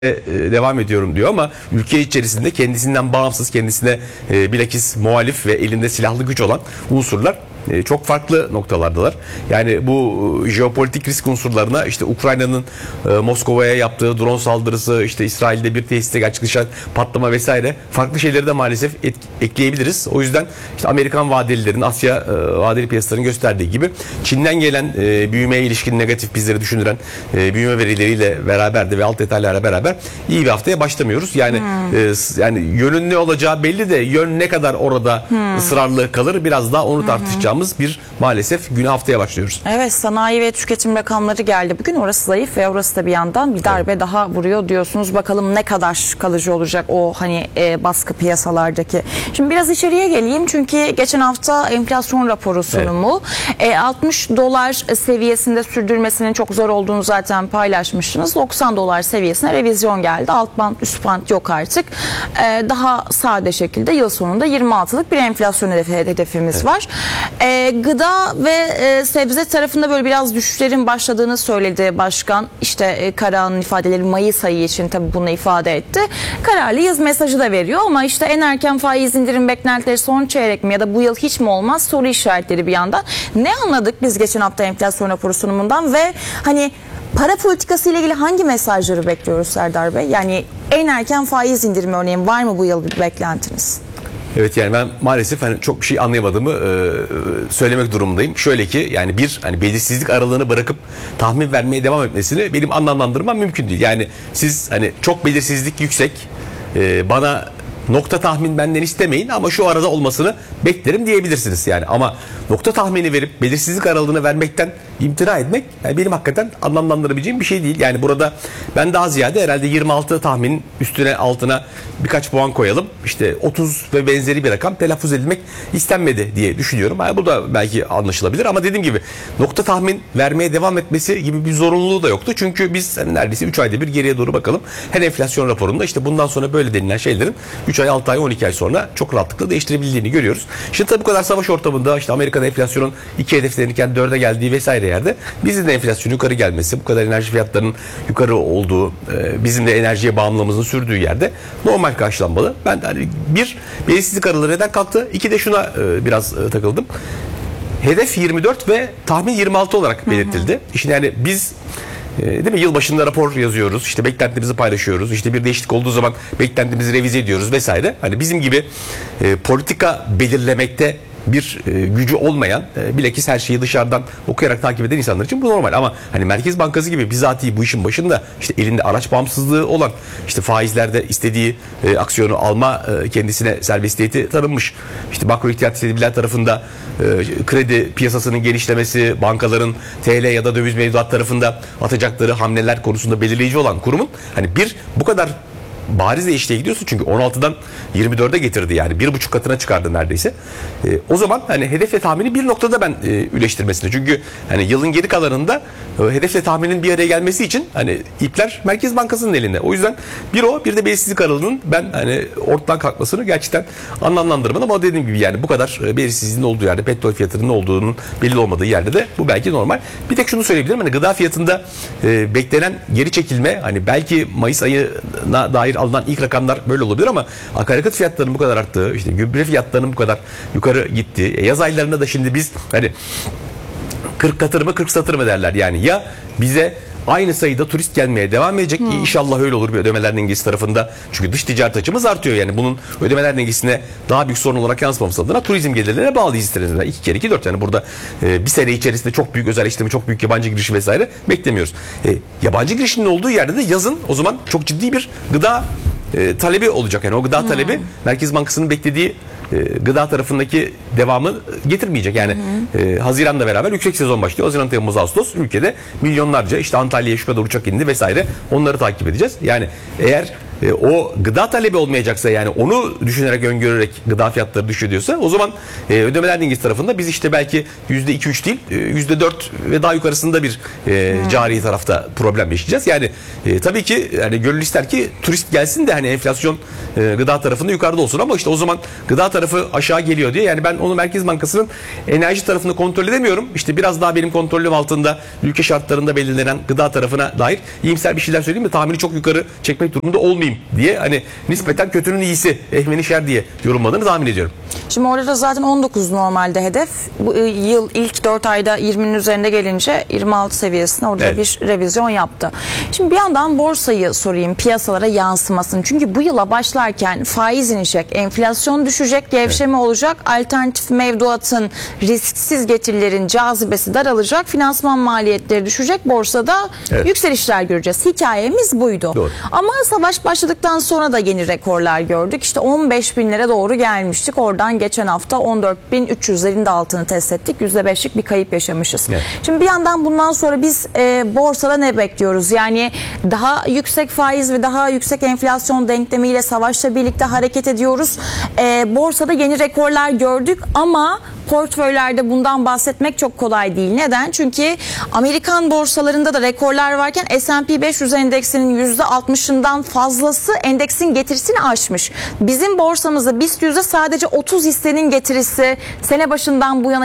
devam ediyorum diyor ama ülke içerisinde kendisinden bağımsız, kendisine bilakis muhalif ve elinde silahlı güç olan unsurlar çok farklı noktalardalar. Yani bu jeopolitik risk unsurlarına işte Ukrayna'nın Moskova'ya yaptığı drone saldırısı, işte İsrail'de bir tesiste gerçekleşen patlama vesaire farklı şeyleri de maalesef ekleyebiliriz. O yüzden işte Amerikan vadelilerin, Asya vadeli piyasalarının gösterdiği gibi Çin'den gelen büyümeye ilişkin negatif bizleri düşündüren büyüme verileriyle beraber de ve alt detaylarla beraber iyi bir haftaya başlamıyoruz. Yani yönün ne olacağı belli de yön ne kadar orada ısrarlı kalır biraz daha onu tartışacağız. Bir maalesef güne haftaya başlıyoruz. Evet, sanayi ve tüketim rakamları geldi. Bugün orası zayıf ve orası da bir yandan bir darbe daha vuruyor diyorsunuz. Bakalım ne kadar kalıcı olacak o baskı piyasalardaki. Şimdi biraz içeriye geleyim çünkü geçen hafta enflasyon raporu sunumu 60 dolar seviyesinde sürdürmesinin çok zor olduğunu zaten paylaşmıştınız. 90 dolar seviyesine revizyon geldi. Alt band üst band yok artık. Daha sade şekilde yıl sonunda 26'lık bir enflasyon hedefimiz var. Gıda ve sebze tarafında böyle biraz düşüşlerin başladığını söyledi başkan. İşte Karahan'ın ifadeleri Mayıs ayı için tabii bunu ifade etti. Kararlıyız mesajı da veriyor ama işte en erken faiz indirim beklentileri son çeyrek mi ya da bu yıl hiç mi olmaz soru işaretleri bir yandan. Ne anladık biz geçen hafta enflasyon raporu sunumundan ve para politikası ile ilgili hangi mesajları bekliyoruz Serdar Bey? Yani en erken faiz indirimi örneğin var mı bu yıl bir beklentiniz? Evet, yani ben maalesef çok bir şey anlayamadığımı söylemek durumundayım. Şöyle ki yani belirsizlik aralığını bırakıp tahmin vermeye devam etmesini benim anlamlandırmam mümkün değil. Yani siz çok belirsizlik yüksek, bana nokta tahmin benden istemeyin ama şu arada olmasını beklerim diyebilirsiniz yani. Ama nokta tahmini verip belirsizlik aralığını vermekten imtina etmek benim hakikaten anlamlandırabileceğim bir şey değil. Yani burada ben daha ziyade herhalde 26 tahminin üstüne altına birkaç puan koyalım. İşte 30 ve benzeri bir rakam telaffuz edilmek istenmedi diye düşünüyorum. Bu da belki anlaşılabilir ama dediğim gibi nokta tahmin vermeye devam etmesi gibi bir zorunluluğu da yoktu. Çünkü biz neredeyse 3 ayda bir geriye doğru bakalım. Her enflasyon raporunda işte bundan sonra böyle denilen şeylerin 3 ay, 6 ay, 12 ay sonra çok rahatlıkla değiştirebildiğini görüyoruz. Şimdi tabii bu kadar savaş ortamında işte Amerika'da enflasyonun 2 hedeflenirken 4'e geldiği vesaire yerde bizim de enflasyonun yukarı gelmesi, bu kadar enerji fiyatlarının yukarı olduğu, bizim de enerjiye bağımlılığımızın sürdüğü yerde normal karşılanmalı. Ben belirsizlik aralığı neden kalktı? 2 de şuna biraz takıldım. Hedef 24 ve tahmin 26 olarak belirtildi. Yani biz değil mi? Yılbaşında rapor yazıyoruz. İşte beklentimizi paylaşıyoruz. İşte bir değişiklik olduğu zaman beklentimizi revize ediyoruz vesaire. Bizim gibi politika belirlemekte bir gücü olmayan, bilakis her şeyi dışarıdan okuyarak takip eden insanlar için bu normal. Ama Merkez Bankası gibi bizatihi bu işin başında işte elinde araç bağımsızlığı olan, işte faizlerde istediği aksiyonu alma kendisine serbestiyeti tanınmış. İşte makro ihtiyat tedbirler tarafında kredi piyasasının genişlemesi, bankaların TL ya da döviz mevduat tarafında atacakları hamleler konusunda belirleyici olan kurumun bu kadar bariz değişikliğe gidiyorsun çünkü 16'dan 24'e getirdi yani 1,5 katına çıkardı neredeyse. O zaman hedefle tahmini bir noktada ben üleştirmesini. Çünkü yılın geri kalanında hedefle tahminin bir araya gelmesi için ipler Merkez Bankası'nın elinde. O yüzden bir de belirsizlik aralığının ben ortadan kalkmasını gerçekten anlamlandırmadım ama dediğim gibi bu kadar belirsizliğin olduğu yerde, petrol fiyatının olduğunun belli olmadığı yerde de bu belki normal. Bir tek şunu söyleyebilirim. Gıda fiyatında beklenen geri çekilme belki Mayıs ayına dair alınan ilk rakamlar böyle olabilir ama akaryakıt fiyatlarının bu kadar arttığı, işte gübre fiyatlarının bu kadar yukarı gittiği, yaz aylarında da şimdi biz 40 katır mı 40 satır mı derler yani ya bize aynı sayıda turist gelmeye devam edecek. İnşallah öyle olur bir ödemeler dengesi tarafında. Çünkü dış ticaret açımız artıyor. Yani bunun ödemeler dengesine daha büyük sorun olarak yansımaması adına turizm gelirlerine bağlı isterizler. 2 kere 2 4. Yani burada bir sene içerisinde çok büyük özel işlemi, çok büyük yabancı girişi vesaire beklemiyoruz. Yabancı girişinin olduğu yerde de yazın o zaman çok ciddi bir gıda talebi olacak. Yani o gıda talebi Merkez Bankası'nın beklediği gıda tarafındaki devamı getirmeyecek. Yani Haziran'la beraber yüksek sezon başlıyor. Haziran, Temmuz, Ağustos ülkede milyonlarca işte Antalya'ya şu kadar uçak indi vesaire. Onları takip edeceğiz. Yani eğer o gıda talebi olmayacaksa, yani onu düşünerek, öngörerek gıda fiyatları düşüyorsa, o zaman ödemeler dengesi tarafında biz işte belki %2-3 değil %4 ve daha yukarısında bir cari tarafta problem yaşayacağız. Yani tabii ki yani gönül ister ki turist gelsin de hani enflasyon gıda tarafında yukarıda olsun, ama işte o zaman gıda tarafı aşağı geliyor diye, yani ben onu Merkez Bankası'nın enerji tarafını kontrol edemiyorum. İşte biraz daha benim kontrolüm altında ülke şartlarında belirlenen gıda tarafına dair iyimser bir şeyler söyleyeyim mi? Tahmini çok yukarı çekmek durumunda olmayayım diye, hani nispeten kötünün iyisi ehveni şer diye yorumladığını tahmin ediyorum. Şimdi orada zaten 19 normalde hedef. Bu yıl ilk 4 ayda 20'nin üzerinde gelince 26 seviyesine orada bir revizyon yaptı. Şimdi bir yandan borsayı sorayım, piyasalara yansımasını. Çünkü bu yıla başlarken faiz inecek, enflasyon düşecek, gevşeme olacak, alternatif mevduatın, risksiz getirilerin cazibesi daralacak, finansman maliyetleri düşecek, borsada yükselişler göreceğiz. Hikayemiz buydu. Doğru. Ama savaş başladıktan sonra da yeni rekorlar gördük. İşte 15 binlere doğru gelmiştik. Oradan geçen hafta 14.300'lerin de altını test ettik. %5'lik bir kayıp yaşamışız. Evet. Şimdi bir yandan bundan sonra biz borsada ne bekliyoruz? Yani daha yüksek faiz ve daha yüksek enflasyon denklemiyle savaşla birlikte hareket ediyoruz. Borsada yeni rekorlar gördük ama portföylerde bundan bahsetmek çok kolay değil. Neden? Çünkü Amerikan borsalarında da rekorlar varken S&P 500 endeksinin %60'ından fazlası endeksin getirisini aşmış. Bizim borsamızda BIST yüzde sadece 30 hissenin getirisi sene başından bu yana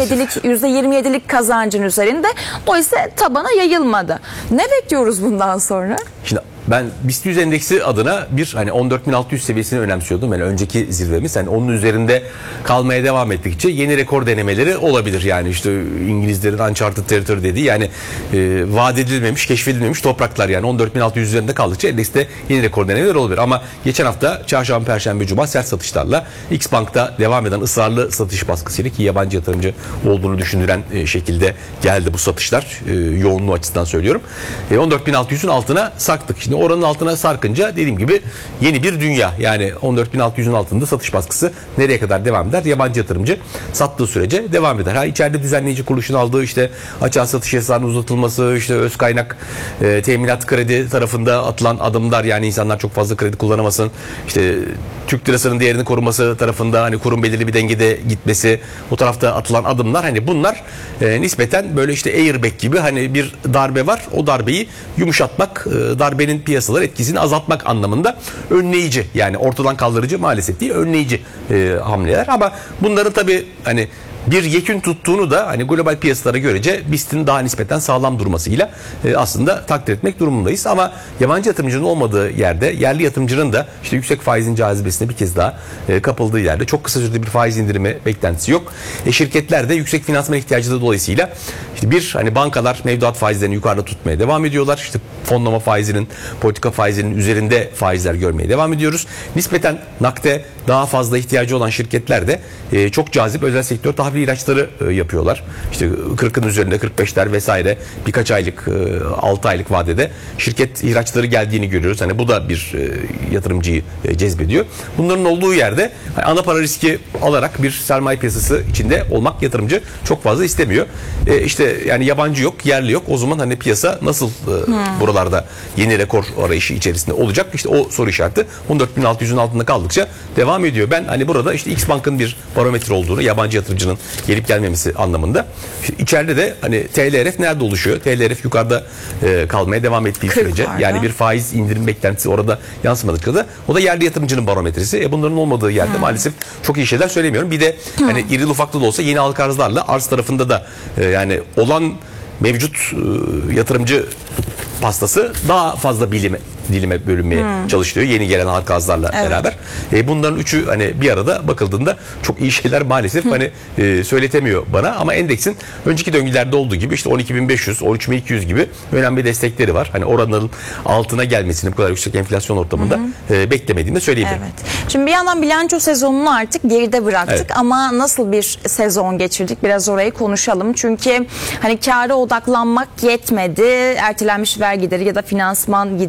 %27'lik kazancın üzerinde. Dolayısıyla tabana yayılmadı. Ne bekliyoruz bundan sonra? Şimdi ben BIST 100 endeksi adına bir hani 14.600 seviyesini önemsiyordum. Yani önceki zirvemiz, hani onun üzerinde kalmaya devam ettikçe yeni rekor denemeleri olabilir. Yani işte İngilizlerin uncharted territory dediği, yani vaat edilmemiş, keşfedilmemiş topraklar, yani 14.600 üzerinde kaldıkça endekste yeni rekor denemeleri olabilir. Ama geçen hafta çarşamba, perşembe, cuma sert satışlarla X Bank'ta devam eden ısrarlı satış baskısıyla, ki yabancı yatırımcı olduğunu düşündüren şekilde geldi bu satışlar, yoğunluğu açısından söylüyorum. 14.600'ün altına sarktık. Şimdi oranın altına sarkınca dediğim gibi yeni bir dünya, yani 14.600'ün altında satış baskısı nereye kadar devam eder? Yabancı yatırımcı sattığı sürece devam eder. Ha, içeride düzenleyici kuruluşun aldığı işte açığa satış yasağının uzatılması, işte öz kaynak teminat kredi tarafında atılan adımlar, yani insanlar çok fazla kredi kullanamasın, işte Türk lirasının değerini koruması tarafında hani kurun belirli bir dengede gitmesi, o tarafta atılan adımlar, hani bunlar nispeten böyle işte airbag gibi, hani bir darbe var, o darbeyi yumuşatmak, darbenin piyasalar etkisini azaltmak anlamında önleyici, yani ortadan kaldırıcı maalesef değil, önleyici hamleler. Ama bunların tabii hani bir yekün tuttuğunu da hani global piyasalara görece BIST'in daha nispeten sağlam durmasıyla aslında takdir etmek durumundayız. Ama yabancı yatırımcının olmadığı yerde, yerli yatırımcının da işte yüksek faizin cazibesine bir kez daha kapıldığı yerde çok kısa sürede bir faiz indirimi beklentisi yok. Şirketler de yüksek finansman ihtiyacı da dolayısıyla işte bir hani bankalar mevduat faizlerini yukarıda tutmaya devam ediyorlar. İşte fonlama faizinin, politika faizinin üzerinde faizler görmeye devam ediyoruz. Nispeten nakde daha fazla ihtiyacı olan şirketler de çok cazip özel sektör tahvil ilaçları yapıyorlar. İşte 40'ın üzerinde 45'ler vesaire birkaç aylık 6 aylık vadede şirket ihraçları geldiğini görüyoruz. Hani bu da bir yatırımcıyı cezbediyor. Bunların olduğu yerde ana para riski alarak bir sermaye piyasası içinde olmak yatırımcı çok fazla istemiyor. İşte yani yabancı yok, yerli yok. O zaman hani piyasa nasıl buralarda yeni rekor arayışı içerisinde olacak? İşte o soru işareti 14.600'ün altında kaldıkça devam ediyor. Ben hani burada işte X Bank'ın bir barometre olduğunu, yabancı yatırımcının gelip gelmemesi anlamında. İşte içeride de hani TLRF nerede oluşuyor? TLRF yukarıda kalmaya devam ettiği sürece, yani bir faiz indirim beklentisi orada yansımadıkça da o da yerli yatırımcının barometresi. Bunların olmadığı yerde maalesef çok iyi şeyler söylemiyorum. Bir de hani irili ufaklı da olsa yeni halka arzlarla arz tarafında da yani olan mevcut yatırımcı pastası daha fazla dilime bölünmeye çalışılıyor yeni gelen halka arzlarla beraber. Bunların üçü hani bir arada bakıldığında çok iyi şeyler maalesef hani söyletemiyor bana, ama endeksin önceki döngülerde olduğu gibi işte 12.500, 13.200 gibi önemli destekleri var. Hani oranların altına gelmesini bu kadar yüksek enflasyon ortamında beklemediğimi söyleyebilirim. Evet. Şimdi bir yandan bilanço sezonunu artık geride bıraktık ama nasıl bir sezon geçirdik, biraz orayı konuşalım. Çünkü hani kâra odaklanmak yetmedi. Ertelenmiş vergi gideri ya da finansman gideri, enflasyon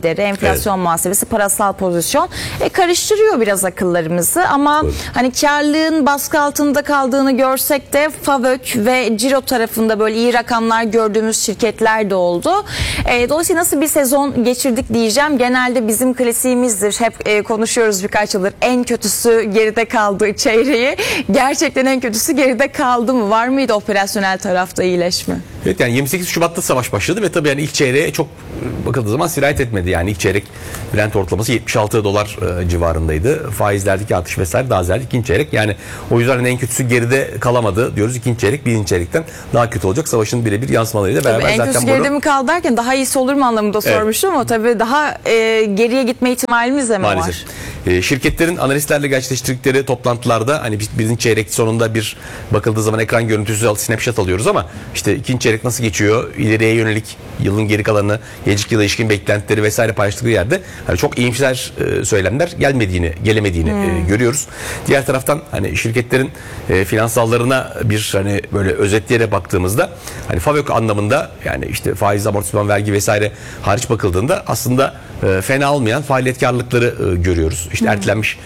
enflasyon muhasebesi, parasal pozisyon karıştırıyor biraz akıllarımızı ama hani karlılığın baskı altında kaldığını görsek de FAVÖK ve Ciro tarafında böyle iyi rakamlar gördüğümüz şirketler de oldu. Dolayısıyla nasıl bir sezon geçirdik diyeceğim. Genelde bizim klasiğimizdir. Hep konuşuyoruz birkaç yıldır. En kötüsü geride kaldı çeyreği. Gerçekten en kötüsü geride kaldı mı? Var mıydı operasyonel tarafta iyileşme? Evet, yani 28 Şubat'ta savaş başladı ve tabii yani ilk çeyreğe çok bakıldığı zaman sirayet etmedi. Yani ilk çeyrek Brent ortalaması $76 civarındaydı. Faizlerdeki artış vesaire daha ziyade ikinci çeyrek. Yani o yüzden en kötüsü geride kalamadı diyoruz. İkinci çeyrek birinci çeyrekten daha kötü olacak. Savaşın birebir yansımalarıyla beraber tabii en zaten kötüsü geride mi kaldı derken daha iyisi olur mu anlamında sormuştum ama tabii daha geriye gitme ihtimalimiz de mi maalesef var? Şirketlerin analistlerle gerçekleştirdikleri toplantılarda hani birinci çeyrek sonunda bir bakıldığı zaman ekran görüntüsü snapshot alıyoruz ama işte ikinci çeyrek nasıl geçiyor, ileriye yönelik yılın geri kalanını, gelecek yıla ilişkin beklentileri vesaire paylaştıkları yerde hani çok iyimser söylemler gelemediğini görüyoruz. Diğer taraftan hani şirketlerin finansallarına bir hani böyle özetleyerek baktığımızda hani FAVÖK anlamında yani işte faiz, amortisman, vergi vesaire hariç bakıldığında aslında fena olmayan faaliyet karlılıkları görüyoruz. İşte ertelenmiş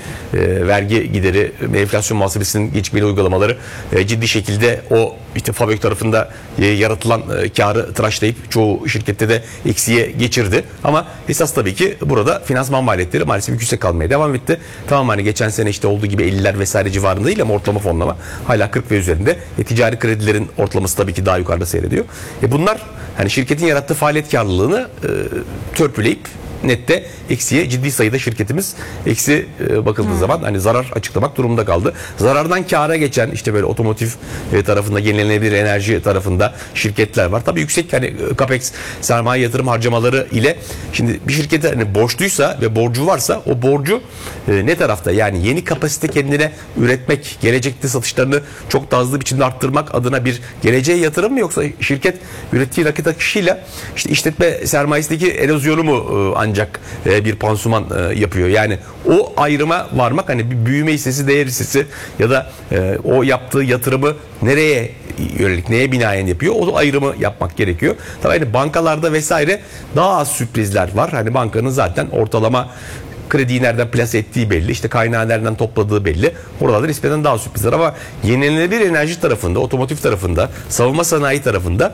vergi gideri, enflasyon muhasebesinin gecikmeli uygulamaları ciddi şekilde o işte FAVÖK tarafında yaratılan karı tıraşlayıp çoğu şirkette de eksiye geçirdi. Ama esas tabii ki burada finansman maliyetleri maalesef yüksek kalmaya devam etti. Tamam hani geçen sene işte olduğu gibi 50'ler vesaire civarında değil ama ortalama fonlama hala 40 ve üzerinde. Ticari kredilerin ortalaması tabii ki daha yukarıda seyrediyor. Bunlar hani şirketin yarattığı faaliyet karlılığını törpüleyip nette eksiye ciddi sayıda şirketimiz eksi bakıldığı zaman hani zarar açıklamak durumunda kaldı. Zarardan kâra geçen işte böyle otomotiv tarafında, yenilenebilir enerji tarafında şirketler var. Tabii yüksek hani capex sermaye yatırım harcamaları ile şimdi bir şirkete hani borçluysa ve borcu varsa o borcu ne tarafta yani yeni kapasite kendine üretmek, gelecekte satışlarını çok daha hızlı biçimde arttırmak adına bir geleceğe yatırım mı yoksa şirket ürettiği nakit akışıyla işte işletme sermayesindeki erozyonu mu ancak bir pansuman yapıyor. Yani o ayrıma varmak hani bir büyüme hissesi, değer hissesi ya da o yaptığı yatırımı nereye yönelik, neye binaen yapıyor? O ayrımı yapmak gerekiyor. Tabii hani bankalarda vesaire daha az sürprizler var. Hani bankanın zaten ortalama krediyi nereden plase ettiği belli. İşte kaynağı nereden topladığı belli. Oralarda nispeten daha sürprizler ama yenilenebilir enerji tarafında, otomotiv tarafında, savunma sanayi tarafında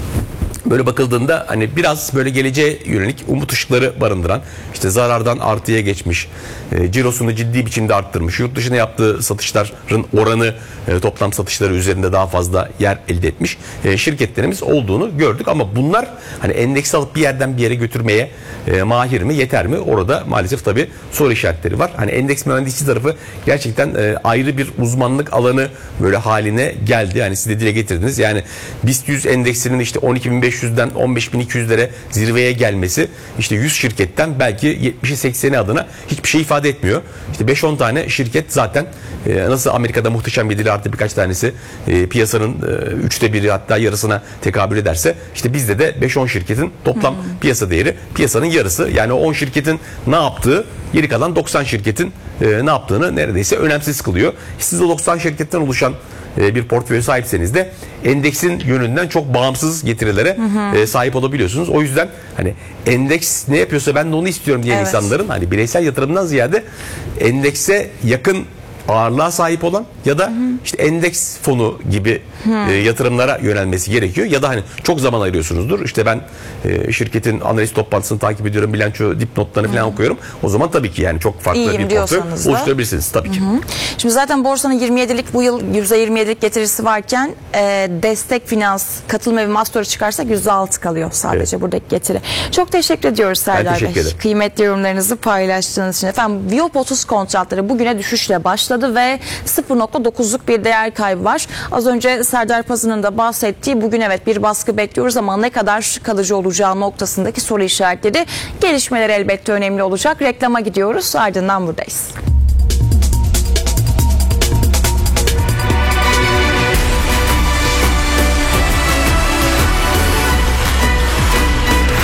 böyle bakıldığında hani biraz böyle geleceğe yönelik umut ışıkları barındıran işte zarardan artıya geçmiş, cirosunu ciddi biçimde arttırmış, yurt dışına yaptığı satışların oranı toplam satışları üzerinde daha fazla yer elde etmiş şirketlerimiz olduğunu gördük ama bunlar hani endeksi alıp bir yerden bir yere götürmeye mahir mi, yeter mi? Orada maalesef tabii soru işaretleri var. Hani endeks mühendisliği tarafı gerçekten ayrı bir uzmanlık alanı böyle haline geldi. Yani siz de dile getirdiniz. Yani BIST 100 endeksinin işte 12.500'den 15.200'lere zirveye gelmesi işte 100 şirketten belki 70'i 80'i adına hiçbir şey ifade etmiyor. İşte 5-10 tane şirket zaten nasıl Amerika'da muhteşem 7'li artı birkaç tanesi piyasanın 3'te 1'i hatta yarısına tekabül ederse işte bizde de 5-10 şirketin toplam piyasa değeri piyasanın yarısı. Yani o 10 şirketin ne yaptığı geri kalan 90 şirketin ne yaptığını neredeyse önemsiz kılıyor. Siz o 90 şirketten oluşan bir portföy sahipseniz de endeksin yönünden çok bağımsız getirilere sahip olabiliyorsunuz. O yüzden hani endeks ne yapıyorsa ben de onu istiyorum diyen insanların hani bireysel yatırımdan ziyade endekse yakın ağırlığa sahip olan ya da işte endeks fonu gibi yatırımlara yönelmesi gerekiyor. Ya da hani çok zaman ayırıyorsunuzdur. İşte ben şirketin analist toplantısını takip ediyorum. Bilanço dipnotlarını falan okuyorum. O zaman tabii ki yani çok farklı bir portföy oluşturabilirsiniz tabii ki. Şimdi zaten borsanın 27'lik bu yıl %27'lik getirisi varken destek finans, katılım ve master'ı çıkarsak %6 kalıyor sadece buradaki getiri. Çok teşekkür ediyoruz Serdar Bey. Kıymetli yorumlarınızı paylaştığınız için. Efendim Viyop 30 kontratları bugüne düşüşle başladı ve 0.9'luk bir değer kaybı var. Az önce Serdar Pazı'nın da bahsettiği bugün evet bir baskı bekliyoruz ama ne kadar kalıcı olacağı noktasındaki soru işaretleri, gelişmeler elbette önemli olacak. Reklama gidiyoruz, ardından buradayız.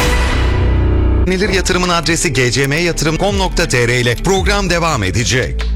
Yatırımın adresi gcmyatırım.com.tr ile program devam edecek.